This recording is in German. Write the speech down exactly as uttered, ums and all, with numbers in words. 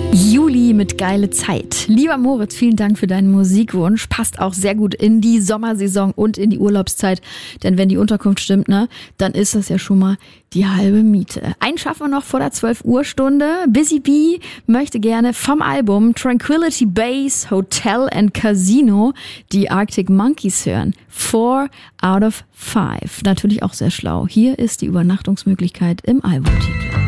Juli mit geile Zeit. Lieber Moritz, vielen Dank für deinen Musikwunsch. Passt auch sehr gut in die Sommersaison und in die Urlaubszeit. Denn wenn die Unterkunft stimmt, ne, dann ist das ja schon mal die halbe Miete. Einen schaffen wir noch vor der zwölf Uhr Stunde. Busy Bee möchte gerne vom Album Tranquility Base, Hotel and Casino die Arctic Monkeys hören. Four out of five. Natürlich auch sehr schlau. Hier ist die Übernachtungsmöglichkeit im Albumtitel.